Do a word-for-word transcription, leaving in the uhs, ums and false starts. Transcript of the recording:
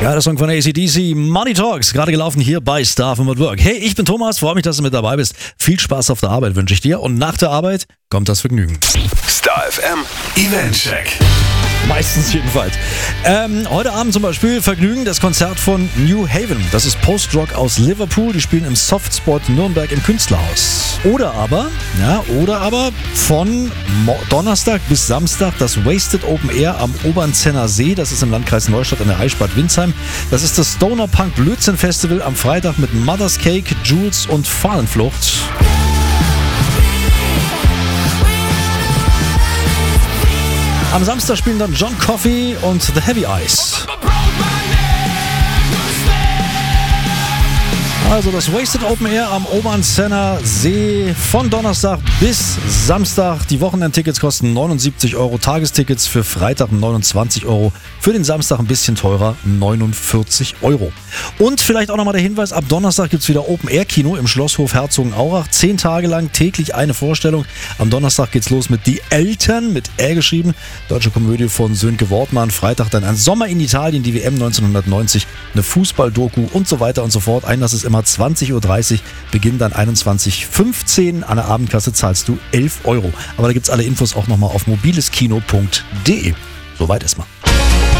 Geiler Song von A C D C, Money Talks, gerade gelaufen hier bei Star fünf at Work. Hey, ich bin Thomas, freue mich, dass du mit dabei bist. Viel Spaß auf der Arbeit wünsche ich dir und nach der Arbeit kommt das Vergnügen. Star F M Eventcheck. Meistens jedenfalls. Ähm, heute Abend zum Beispiel Vergnügen, das Konzert von New Haven. Das ist Post-Rock aus Liverpool. Die spielen im Softspot Nürnberg im Künstlerhaus. Oder aber, ja, oder aber von Mo- Donnerstag bis Samstag das Wasted Open Air am Obernzenner See. Das ist im Landkreis Neustadt an der Eisbad Windsheim. Das ist das Stoner Punk Blödsinn Festival am Freitag mit Mother's Cake, Jules und Fahnenflucht. Am Samstag spielen dann John Coffey und The Heavy Eyes. Also das Wasted Open Air am Obernzenner See von Donnerstag bis Samstag. Die Wochenendtickets kosten neunundsiebzig Euro, Tagestickets für Freitag neunundzwanzig Euro, für den Samstag ein bisschen teurer, neunundvierzig Euro. Und vielleicht auch nochmal der Hinweis, ab Donnerstag gibt es wieder Open Air Kino im Schlosshof Herzogenaurach. Zehn Tage lang täglich eine Vorstellung. Am Donnerstag geht's los mit Die Eltern, mit R geschrieben. Deutsche Komödie von Sönke Wortmann. Freitag dann ein Sommer in Italien, die W M neunzehnhundertneunzig, eine Fußball-Doku und so weiter und so fort. Einlass ist immer zwanzig Uhr dreißig, Beginn dann einundzwanzig Uhr fünfzehn. An der Abendkasse zahlst du elf Euro. Aber da gibt's alle Infos auch nochmal auf mobileskino punkt de. Soweit erstmal.